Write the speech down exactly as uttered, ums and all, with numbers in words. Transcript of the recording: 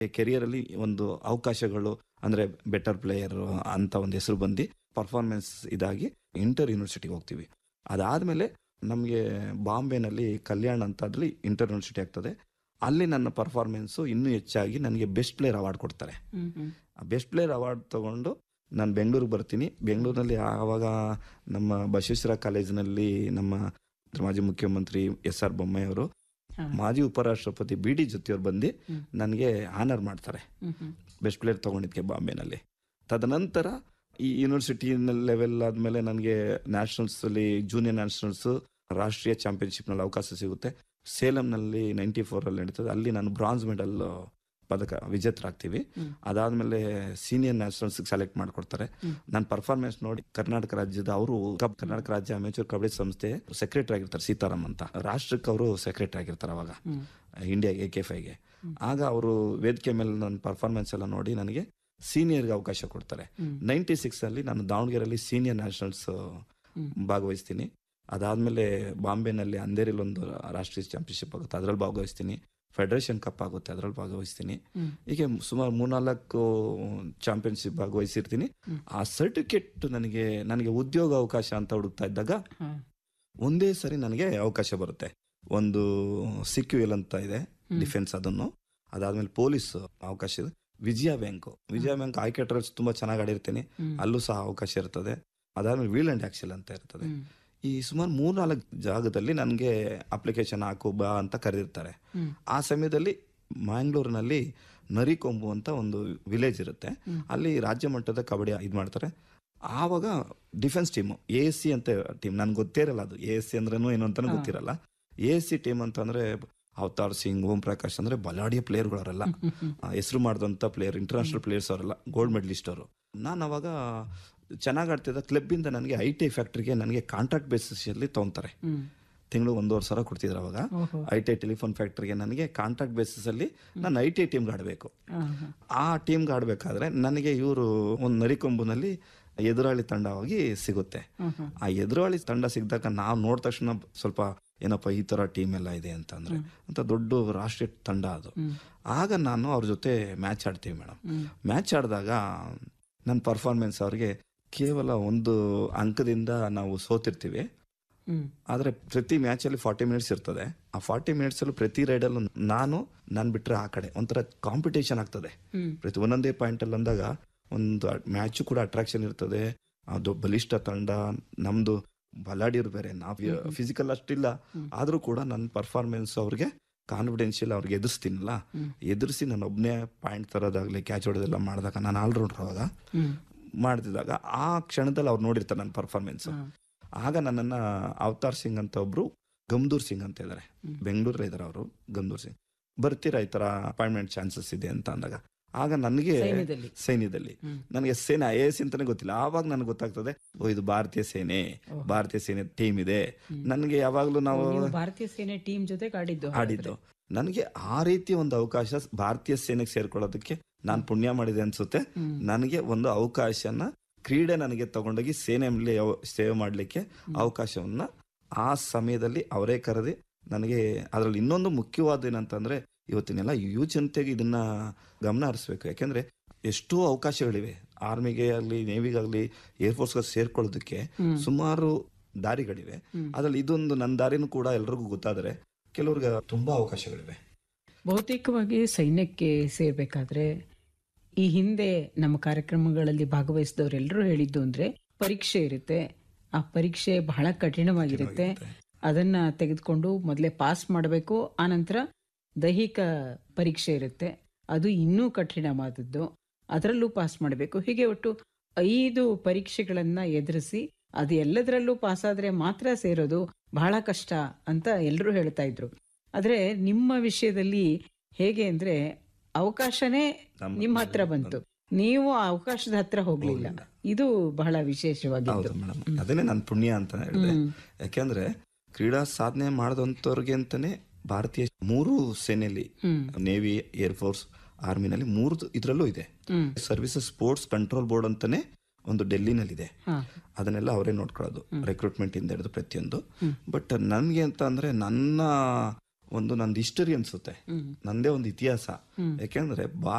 ಕೆರಿಯರಲ್ಲಿ ಒಂದು ಅವಕಾಶಗಳು ಅಂದರೆ ಬೆಟರ್ ಪ್ಲೇಯರ್ ಅಂತ ಒಂದು ಹೆಸರು ಬಂದು ಪರ್ಫಾರ್ಮೆನ್ಸ್ ಇದಾಗಿ ಇಂಟರ್ ಯೂನಿವರ್ಸಿಟಿಗೆ ಹೋಗ್ತೀವಿ. ಅದಾದಮೇಲೆ ನಮಗೆ ಬಾಂಬೆನಲ್ಲಿ ಕಲ್ಯಾಣ್ ಅಂತ ಅದ್ರಲ್ಲಿ ಇಂಟರ್ ಯೂನಿವರ್ಸಿಟಿ ಆಗ್ತದೆ. ಅಲ್ಲಿ ನನ್ನ ಪರ್ಫಾರ್ಮೆನ್ಸು ಇನ್ನೂ ಹೆಚ್ಚಾಗಿ ನನಗೆ ಬೆಸ್ಟ್ ಪ್ಲೇಯರ್ ಅವಾರ್ಡ್ ಕೊಡ್ತಾರೆ. ಆ ಬೆಸ್ಟ್ ಪ್ಲೇಯರ್ ಅವಾರ್ಡ್ ತೊಗೊಂಡು ನಾನು ಬೆಂಗಳೂರಿಗೆ ಬರ್ತೀನಿ. ಬೆಂಗಳೂರಿನಲ್ಲಿ ಆವಾಗ ನಮ್ಮ ಬಸವೇಶ್ವರ ಕಾಲೇಜಿನಲ್ಲಿ ನಮ್ಮ ಮಾಜಿ ಮುಖ್ಯಮಂತ್ರಿ ಎಸ್ ಆರ್ ಬೊಮ್ಮಾಯಿ ಅವರು, ಮಾಜಿ ಉಪರಾಷ್ಟ್ರಪತಿ ಬಿ ಡಿ ಜೊತೆಯವ್ರು ಬಂದು ನನಗೆ ಆನರ್ ಮಾಡ್ತಾರೆ ಬೆಸ್ಟ್ ಪ್ಲೇಯರ್ ತೊಗೊಂಡಿದ್ದಕ್ಕೆ ಬಾಂಬೆನಲ್ಲಿ. ತದನಂತರ ಈ ಯೂನಿವರ್ಸಿಟಿ ಲೆವೆಲ್ ಆದಮೇಲೆ ನನಗೆ ನ್ಯಾಷನಲ್ಸಲ್ಲಿ ಜೂನಿಯರ್ ನ್ಯಾಷನಲ್ಸು ರಾಷ್ಟ್ರೀಯ ಚಾಂಪಿಯನ್ಶಿಪ್ನಲ್ಲಿ ಅವಕಾಶ ಸಿಗುತ್ತೆ. ಸೇಲಂನಲ್ಲಿ ನೈಂಟಿ ಫೋರಲ್ಲಿ ನಡೀತದೆ. ಅಲ್ಲಿ ನಾನು ಬ್ರಾನ್ಸ್ ಮೆಡಲ್ ಪದಕ ವಿಜೇತರಾಗ್ತೀವಿ. ಅದಾದಮೇಲೆ ಸೀನಿಯರ್ ನ್ಯಾಷನಲ್ಸ್ಗೆ ಸೆಲೆಕ್ಟ್ ಮಾಡಿಕೊಡ್ತಾರೆ. ನನ್ನ ಪರ್ಫಾರ್ಮೆನ್ಸ್ ನೋಡಿ ಕರ್ನಾಟಕ ರಾಜ್ಯದ ಅವರು ಕರ್ನಾಟಕ ರಾಜ್ಯ ಅಮೇಚೂರ್ ಕಬಡ್ಡಿ ಸಂಸ್ಥೆ ಸೆಕ್ರೆಟರಿ ಆಗಿರ್ತಾರೆ, ಸೀತಾರಾಮ್ ಅಂತ. ರಾಷ್ಟ್ರಕ್ಕೆ ಅವರು ಸೆಕ್ರೆಟರಿ ಆಗಿರ್ತಾರೆ ಅವಾಗ ಇಂಡಿಯಾ ಎ ಕೆ ಫೈಗೆ. ಆಗ ಅವರು ವೇದಿಕೆ ಮೇಲೆ ನನ್ನ ಪರ್ಫಾರ್ಮೆನ್ಸ್ ಎಲ್ಲ ನೋಡಿ ನನಗೆ ಸೀನಿಯರ್ಗೆ ಅವಕಾಶ ಕೊಡ್ತಾರೆ. ನೈಂಟಿ ಸಿಕ್ಸ್ ಅಲ್ಲಿ ನಾನು ದಾವಣಗೆರೆಯಲ್ಲಿ ಸೀನಿಯರ್ ನ್ಯಾಷನಲ್ಸ್ ಭಾಗವಹಿಸ್ತೀನಿ. ಅದಾದಮೇಲೆ ಬಾಂಬೆನಲ್ಲಿ ಅಂಧೇರಿಲಿ ಒಂದು ರಾಷ್ಟ್ರೀಯ ಚಾಂಪಿಯನ್ಶಿಪ್ ಆಗುತ್ತೆ, ಅದರಲ್ಲಿ ಭಾಗವಹಿಸ್ತೀನಿ. ಫೆಡರೇಷನ್ ಕಪ್ ಆಗುತ್ತೆ, ಅದರಲ್ಲಿ ಭಾಗವಹಿಸ್ತೀನಿ. ಹೀಗೆ ಸುಮಾರು ಮೂರ್ನಾಲ್ಕು ಚಾಂಪಿಯನ್ಶಿಪ್ ಭಾಗವಹಿಸಿರ್ತೀನಿ. ಆ ಸರ್ಟಿಫಿಕೇಟ್ ನನಗೆ ನನಗೆ ಉದ್ಯೋಗ ಅವಕಾಶ ಅಂತ ಹುಡುಕ್ತಾ ಇದ್ದಾಗ ಒಂದೇ ಸರಿ ನನಗೆ ಅವಕಾಶ ಬರುತ್ತೆ. ಒಂದು ಸಿಕ್ಯುಎಲ್ ಅಂತ ಇದೆ ಡಿಫೆನ್ಸ್, ಅದನ್ನು. ಅದಾದ್ಮೇಲೆ ಪೊಲೀಸ್ ಅವಕಾಶ ಇದೆ. ವಿಜಯ ಬ್ಯಾಂಕ್ ವಿಜಯ ಬ್ಯಾಂಕ್ ಆಯ್ಕೆ ಟ್ರಯಲ್ಸ್ ತುಂಬಾ ಚೆನ್ನಾಗಿ ಆಡಿರ್ತೀನಿ, ಅಲ್ಲೂ ಸಹ ಅವಕಾಶ ಇರ್ತದೆ. ಅದಾದ್ಮೇಲೆ ವೀಲ್ ಅಂಡ್ ಆಕ್ಸೆಲ್ ಅಂತ ಇರ್ತದೆ. ಈ ಸುಮಾರು ಮೂರ್ನಾಲ್ಕು ಜಾಗದಲ್ಲಿ ನನಗೆ ಅಪ್ಲಿಕೇಶನ್ ಹಾಕು ಬಾ ಅಂತ ಕರೆದಿರ್ತಾರೆ. ಆ ಸಮಯದಲ್ಲಿ ಮ್ಯಾಂಗ್ಳೂರಿನಲ್ಲಿ ನರಿಕೊಂಬು ಅಂತ ಒಂದು ವಿಲೇಜ್ ಇರುತ್ತೆ, ಅಲ್ಲಿ ರಾಜ್ಯ ಮಟ್ಟದ ಕಬಡ್ಡಿ ಇದು ಮಾಡ್ತಾರೆ. ಆವಾಗ defence team A S C ಅಂತ ಟೀಮ್, ನನ್ಗೆ ಗೊತ್ತೇ ಇರಲ್ಲ ಅದು ಎ ಎಸ್ ಸಿ ಅಂದ್ರೇನು ಏನು ಅಂತಾನು ಗೊತ್ತಿರಲ್ಲ. ಎ ಎಸ್ ಸಿ ಟೀಮ್ ಅಂತಂದ್ರೆ ಅವತಾರ್ ಸಿಂಗ್, ಓಂ ಪ್ರಕಾಶ್ ಅಂದ್ರೆ ಬಲಾಢ್ಯ ಪ್ಲೇಯರ್ಗಳವರೆಲ್ಲ, ಹೆಸರು ಮಾಡಿದಂಥ ಪ್ಲೇಯರ್, ಇಂಟರ್ನ್ಯಾಷನಲ್ ಪ್ಲೇಯರ್ಸ್ ಅವರೆಲ್ಲ, ಗೋಲ್ಡ್ ಮೆಡಲಿಸ್ಟ್ ಅವರು. ನಾನು ಅವಾಗ ಚೆನ್ನಾಗಿ ಆಡ್ತಿದ್ದ ಕ್ಲಬ್ಬಿಂದ ನನಗೆ ಐ ಟಿ ಐ ಫ್ಯಾಕ್ಟ್ರಿಗೆ ನನಗೆ ಕಾಂಟ್ರಾಕ್ಟ್ ಬೇಸಿಸ್ ಅಲ್ಲಿ ತೊಗೊಂತಾರೆ. ತಿಂಗಳು ಒಂದೂವರೆ ಸಾವಿರ ಕೊಡ್ತಿದ್ರು ಅವಾಗ. ಐ ಟಿ ಐ ಟೆಲಿಫೋನ್ ಫ್ಯಾಕ್ಟ್ರಿಗೆ ನನಗೆ ಕಾಂಟ್ರಾಕ್ಟ್ ಬೇಸಿಸ್ ಅಲ್ಲಿ ನಾನು ಐ ಟಿ ಐ ಟೀಮ್ಗೆ ಆಡಬೇಕು. ಆ ಟೀಮ್ಗೆ ಆಡಬೇಕಾದ್ರೆ ನನಗೆ ಇವರು ಒಂದು ನರಿಕೊಂಬುನಲ್ಲಿ ಎದುರಾಳಿ ತಂಡವಾಗಿ ಸಿಗುತ್ತೆ. ಆ ಎದುರಾಳಿ ತಂಡ ಸಿಗ್ದಾಗ ನಾವು ನೋಡಿದ ತಕ್ಷಣ ಸ್ವಲ್ಪ ಏನಪ್ಪ ಈ ತರ ಟೀಮ್ ಎಲ್ಲ ಇದೆ ಅಂತಂದ್ರೆ ಅಂತ ದೊಡ್ಡ ರಾಷ್ಟ್ರೀಯ ತಂಡ ಅದು. ಆಗ ನಾನು ಅವ್ರ ಜೊತೆ ಮ್ಯಾಚ್ ಆಡ್ತೀವಿ ಮೇಡಮ್. ಮ್ಯಾಚ್ ಆಡಿದಾಗ ನನ್ನ ಪರ್ಫಾರ್ಮೆನ್ಸ್ ಅವ್ರಿಗೆ ಕೇವಲ ಒಂದು ಅಂಕದಿಂದ ನಾವು ಸೋತಿರ್ತೀವಿ. ಆದ್ರೆ ಪ್ರತಿ ಮ್ಯಾಚ್ ಅಲ್ಲಿ ಫಾರ್ಟಿ ಮಿನಿಟ್ಸ್ ಇರ್ತದೆ. ಆ ಫಾರ್ಟಿ ಮಿನಿಟ್ಸ್ ಅಲ್ಲೂ ಪ್ರತಿ ರೈಡಲ್ಲೂ ನಾನು ನಾನು ಬಿಟ್ರೆ ಆ ಕಡೆ ಒಂಥರ ಕಾಂಪಿಟೇಷನ್ ಆಗ್ತದೆ. ಪ್ರತಿ ಒಂದೊಂದೇ ಪಾಯಿಂಟ್ ಅಲ್ಲಿ ಅಂದಾಗ ಒಂದು ಮ್ಯಾಚ್ ಕೂಡ ಅಟ್ರಾಕ್ಷನ್ ಇರ್ತದೆ. ಅದು ಬಲಿಷ್ಠ ತಂಡ, ನಮ್ದು ಬಲಾಡಿಯರು ಬೇರೆ, ನಾವು ಫಿಸಿಕಲ್ ಅಷ್ಟಿಲ್ಲ, ಆದ್ರೂ ಕೂಡ ನನ್ನ ಪರ್ಫಾರ್ಮೆನ್ಸ್ ಅವ್ರಿಗೆ ಕಾನ್ಫಿಡೆನ್ಷಿಯಲ್ ಅವ್ರಿಗೆ ಎದುರಿಸ್ತೀನಲ್ಲ, ಎದುರಿಸಿ ನಾನು ಒಬ್ಬನೇ ಪಾಯಿಂಟ್ ತರೋದಾಗ್ಲಿ ಕ್ಯಾಚ್ ಹೊಡೆದೆಲ್ಲ ಮಾಡಿದಾಗ ನಾನು ಆಲ್ರೌಂಡರ್ ಅವಾಗ ಮಾಡ್ತಿದ್ದಾಗ ಆ ಕ್ಷಣದಲ್ಲಿ ಅವ್ರು ನೋಡಿರ್ತಾರೆ ನನ್ನ ಪರ್ಫಾರ್ಮೆನ್ಸ್. ಆಗ ನನ್ನನ್ನು ಅವತಾರ್ ಸಿಂಗ್ ಅಂತ ಒಬ್ರು, ಗಮ್ದೂರ್ ಸಿಂಗ್ ಅಂತ ಇದ್ದಾರೆ, ಬೆಂಗಳೂರಲ್ಲಿ ಇದ್ದಾರೆ ಅವರು, ಗಮ್ದೂರ್ ಸಿಂಗ್, ಬರ್ತೀರಾ ಈ ತರ ಅಪಾಯಿಂಟ್ಮೆಂಟ್ ಚಾನ್ಸಸ್ ಇದೆ ಅಂತ ಅಂದಾಗ ಆಗ ನನಗೆ ಸೈನ್ಯದಲ್ಲಿ ನನಗೆ ಸೇನೆ ಐ ಎ ಎಸ್ ಅಂತಾನೆ ಗೊತ್ತಿಲ್ಲ. ಆವಾಗ ನನಗೆ ಗೊತ್ತಾಗ್ತದೆ, ಓ ಇದು ಭಾರತೀಯ ಸೇನೆ, ಭಾರತೀಯ ಸೇನೆ ಟೀಮ್ ಇದೆ. ನನಗೆ ಯಾವಾಗ್ಲೂ ನಾವು ಭಾರತೀಯ ಸೇನೆ ಟೀಮ್ ಜೊತೆ ಆಡಿದ್ದು. ನನಗೆ ಆ ರೀತಿ ಒಂದು ಅವಕಾಶ ಭಾರತೀಯ ಸೇನೆಗೆ ಸೇರ್ಕೊಳ್ಳೋದಕ್ಕೆ ನಾನು ಪುಣ್ಯ ಮಾಡಿದೆ ಅನ್ಸುತ್ತೆ. ನನಗೆ ಒಂದು ಅವಕಾಶನ ಕ್ರೀಡೆ ನನಗೆ ತಗೊಂಡೋಗಿ ಸೇನೆಯಲ್ಲಿ ಸೇವೆ ಮಾಡ್ಲಿಕ್ಕೆ ಅವಕಾಶವನ್ನ ಆ ಸಮಯದಲ್ಲಿ ಅವರೇ ಕರೆದಿ ನನಗೆ. ಅದರಲ್ಲಿ ಇನ್ನೊಂದು ಮುಖ್ಯವಾದ ಏನಂತಂದ್ರೆ ಇವತ್ತಿನೆಲ್ಲ ಯುವ ಜನತೆಗೆ ಇದನ್ನ ಗಮನ ಹರಿಸ್ಬೇಕು. ಯಾಕೆಂದ್ರೆ ಎಷ್ಟೋ ಅವಕಾಶಗಳಿವೆ, ಆರ್ಮಿಗೆ ಆಗಲಿ, ನೇವಿಗಾಗ್ಲಿ, ಏರ್ಫೋರ್ಸ್ಗೆ ಸೇರ್ಕೊಳ್ಳೋದಕ್ಕೆ ಸುಮಾರು ದಾರಿಗಳಿವೆ. ಅದ್ರಲ್ಲಿ ಇದೊಂದು ನನ್ನ ದಾರಿನೂ ಕೂಡ ಎಲ್ರಿಗೂ ಗೊತ್ತಾದರೆ ಕೆಲವ್ರಿಗೆ ತುಂಬಾ ಅವಕಾಶಗಳಿವೆ. ಬಹುತೇಕವಾಗಿ ಸೈನ್ಯಕ್ಕೆ ಸೇರ್ಬೇಕಾದ್ರೆ ಈ ಹಿಂದೆ ನಮ್ಮ ಕಾರ್ಯಕ್ರಮಗಳಲ್ಲಿ ಭಾಗವಹಿಸಿದವರೆಲ್ಲರೂ ಹೇಳಿದ್ದು ಅಂದ್ರೆ ಪರೀಕ್ಷೆ ಇರುತ್ತೆ. ಆ ಪರೀಕ್ಷೆ ಬಹಳ ಕಠಿಣವಾಗಿರುತ್ತೆ. ಅದನ್ನ ತೆಗೆದುಕೊಂಡು ಮೊದಲೇ ಪಾಸ್ ಮಾಡಬೇಕು. ಆನಂತರ ದೈಹಿಕ ಪರೀಕ್ಷೆ ಇರುತ್ತೆ, ಅದು ಇನ್ನೂ ಕಠಿಣವಾದದ್ದು, ಅದರಲ್ಲೂ ಪಾಸ್ ಮಾಡಬೇಕು. ಹೀಗೆ ಒಟ್ಟು ಐದು ಪರೀಕ್ಷೆಗಳನ್ನ ಎದುರಿಸಿ ಅದು ಎಲ್ಲದರಲ್ಲೂ ಪಾಸ್ ಆದ್ರೆ ಮಾತ್ರ ಸೇರೋದು ಬಹಳ ಕಷ್ಟ ಅಂತ ಎಲ್ಲರೂ ಹೇಳ್ತಾ ಇದ್ರು. ಆದ್ರೆ ನಿಮ್ಮ ವಿಷಯದಲ್ಲಿ ಹೇಗೆ ಅಂದ್ರೆ ಅವಕಾಶನೇ ನಿಮ್ಮ ಹತ್ರ ಬಂತು, ನೀವು ಆ ಅವಕಾಶದ ಹತ್ರ ಹೋಗ್ಲಿಲ್ಲ. ಇದು ಬಹಳ ವಿಶೇಷವಾಗಿತ್ತು. ಅದನ್ನೇ ನನ್ನ ಪುಣ್ಯ ಅಂತ ಹೇಳಿದೆ. ಯಾಕೆಂದ್ರೆ ಕ್ರೀಡಾ ಸಾಧನೆ ಮಾಡದಂತವ್ರಿಗೆ ಅಂತಾನೆ ಭಾರತೀಯ ಮೂರು ಸೇನೆಯಲ್ಲಿ, ನೇವಿ, ಏರ್ ಫೋರ್ಸ್, ಆರ್ಮಿನಲ್ಲಿ ಮೂರು ಇದ್ರಲ್ಲೂ ಇದೆ. ಸರ್ವಿಸಸ್ ಸ್ಪೋರ್ಟ್ಸ್ ಕಂಟ್ರೋಲ್ ಬೋರ್ಡ್ ಅಂತಾನೆ ಒಂದು ಡೆಲ್ಲಿನಲ್ಲಿ ಇದೆ. ಅದನ್ನೆಲ್ಲ ಅವರೇ ನೋಡ್ಕೊಳ್ಳೋದು, ರೆಕ್ರೂಟ್ಮೆಂಟ್ ಇಂದ ಹಿಡಿದು ಪ್ರತಿಯೊಂದು. ಬಟ್ ನನ್ಗೆ ಅಂತ ಅಂದ್ರೆ ನನ್ನ ಒಂದು ನಂದು ಹಿಸ್ಟರಿ ಅನ್ಸುತ್ತೆ, ನಂದೇ ಒಂದು ಇತಿಹಾಸ. ಯಾಕೆಂದ್ರೆ